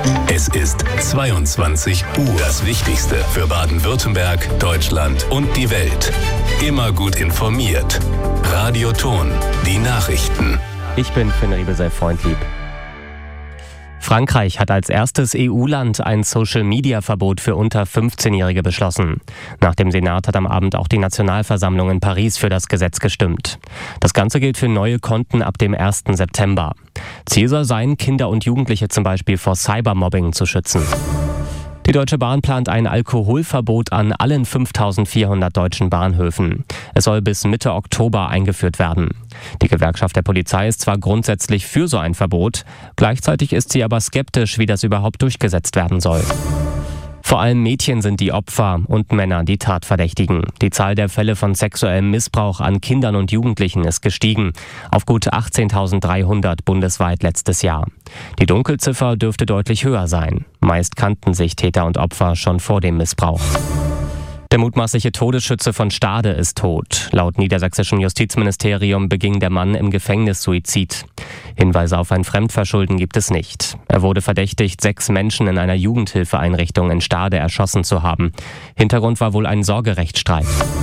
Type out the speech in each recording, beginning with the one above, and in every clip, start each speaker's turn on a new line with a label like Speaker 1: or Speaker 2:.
Speaker 1: Es ist 22 Uhr. Das Wichtigste für Baden-Württemberg, Deutschland und die Welt. Immer gut informiert. Radio Ton, die Nachrichten.
Speaker 2: Ich bin Finn Riebesell-Freundlieb. Frankreich hat als erstes EU-Land ein Social-Media-Verbot für unter 15-Jährige beschlossen. Nach dem Senat hat am Abend auch die Nationalversammlung in Paris für das Gesetz gestimmt. Das Ganze gilt für neue Konten ab dem 1. September. Ziel soll sein, Kinder und Jugendliche zum Beispiel vor Cybermobbing zu schützen. Die Deutsche Bahn plant ein Alkoholverbot an allen 5.400 deutschen Bahnhöfen. Es soll bis Mitte Oktober eingeführt werden. Die Gewerkschaft der Polizei ist zwar grundsätzlich für so ein Verbot, gleichzeitig ist sie aber skeptisch, wie das überhaupt durchgesetzt werden soll. Vor allem Mädchen sind die Opfer und Männer die Tatverdächtigen. Die Zahl der Fälle von sexuellem Missbrauch an Kindern und Jugendlichen ist gestiegen auf gut 18.300 bundesweit letztes Jahr. Die Dunkelziffer dürfte deutlich höher sein. Meist kannten sich Täter und Opfer schon vor dem Missbrauch. Der mutmaßliche Todesschütze von Stade ist tot. Laut niedersächsischen Justizministerium beging der Mann im Gefängnis Suizid. Hinweise auf ein Fremdverschulden gibt es nicht. Er wurde verdächtigt, 6 Menschen in einer Jugendhilfeeinrichtung in Stade erschossen zu haben. Hintergrund war wohl ein Sorgerechtsstreit.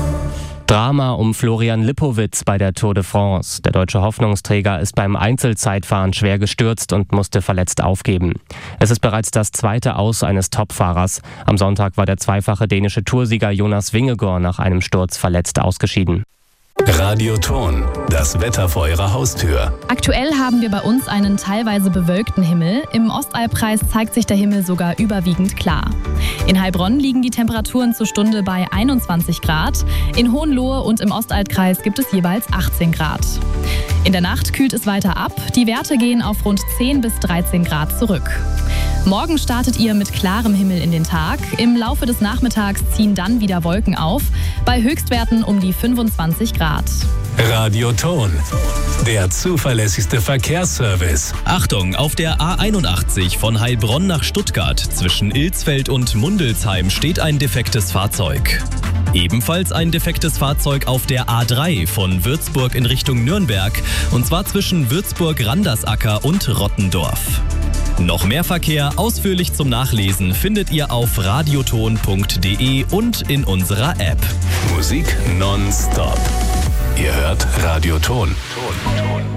Speaker 2: Drama um Florian Lippowitz bei der Tour de France. Der deutsche Hoffnungsträger ist beim Einzelzeitfahren schwer gestürzt und musste verletzt aufgeben. Es ist bereits das zweite Aus eines Topfahrers. Am Sonntag war der zweifache dänische Toursieger Jonas Vingegaard nach einem Sturz verletzt ausgeschieden.
Speaker 1: Radio Ton, das Wetter vor Ihrer Haustür.
Speaker 3: Aktuell haben wir bei uns einen teilweise bewölkten Himmel. Im Ostalbkreis zeigt sich der Himmel sogar überwiegend klar. In Heilbronn liegen die Temperaturen zur Stunde bei 21 Grad. In Hohenlohe und im Ostalbkreis gibt es jeweils 18 Grad. In der Nacht kühlt es weiter ab. Die Werte gehen auf rund 10 bis 13 Grad zurück. Morgen startet ihr mit klarem Himmel in den Tag. Im Laufe des Nachmittags ziehen dann wieder Wolken auf, bei Höchstwerten um die 25 Grad.
Speaker 1: Radio Ton, der zuverlässigste Verkehrsservice.
Speaker 4: Achtung, auf der A81 von Heilbronn nach Stuttgart zwischen Ilsfeld und Mundelsheim steht ein defektes Fahrzeug. Ebenfalls ein defektes Fahrzeug auf der A3 von Würzburg in Richtung Nürnberg, und zwar zwischen Würzburg-Randersacker und Rottendorf. Noch mehr Verkehr ausführlich zum Nachlesen findet ihr auf radioton.de und in unserer App.
Speaker 1: Musik nonstop. Ihr hört Radio Ton.